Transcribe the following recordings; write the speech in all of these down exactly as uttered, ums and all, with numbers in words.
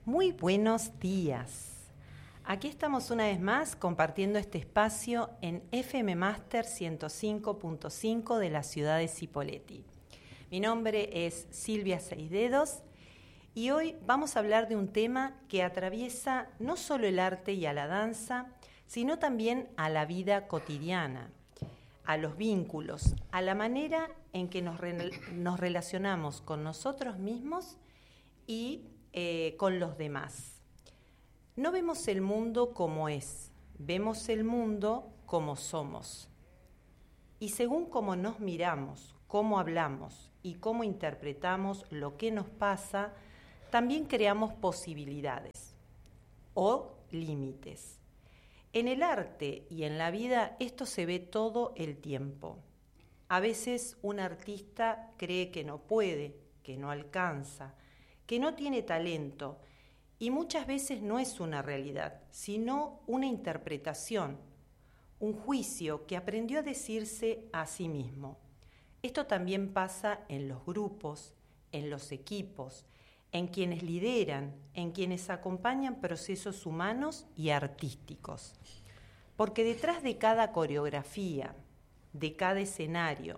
Muy buenos días. Aquí estamos una vez más compartiendo este espacio en F M Master ciento cinco punto cinco de la ciudad de Cipolletti. Mi nombre es Silvia Seisdedos y hoy vamos a hablar de un tema que atraviesa no solo el arte y a la danza, sino también a la vida cotidiana, a los vínculos, a la manera en que nos, re- nos relacionamos con nosotros mismos y eh, con los demás. No vemos el mundo como es, vemos el mundo como somos. Y según cómo nos miramos, cómo hablamos y cómo interpretamos lo que nos pasa, también creamos posibilidades o límites. En el arte y en la vida esto se ve todo el tiempo. A veces un artista cree que no puede, que no alcanza, que no tiene talento, y muchas veces no es una realidad, sino una interpretación, un juicio que aprendió a decirse a sí mismo. Esto también pasa en los grupos, en los equipos, en quienes lideran, en quienes acompañan procesos humanos y artísticos. Porque detrás de cada coreografía, de cada escenario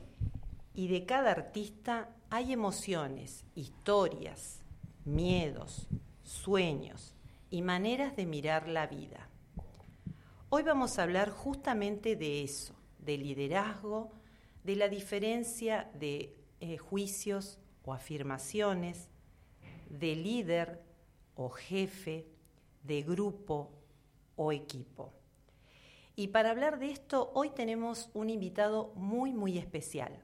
y de cada artista hay emociones, historias, miedos, sueños y maneras de mirar la vida. Hoy vamos a hablar justamente de eso, de liderazgo, de la diferencia de eh, juicios o afirmaciones, de líder o jefe, de grupo o equipo. Y para hablar de esto, hoy tenemos un invitado muy, muy especial.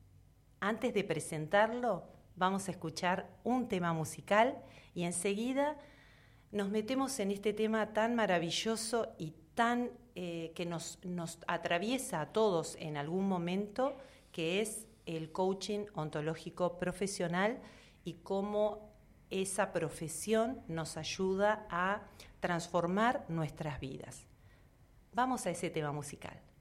Antes de presentarlo, vamos a escuchar un tema musical y enseguida nos metemos en este tema tan maravilloso y tan eh, que nos, nos atraviesa a todos en algún momento, que es el coaching ontológico profesional y cómo esa profesión nos ayuda a transformar nuestras vidas. Vamos a ese tema musical.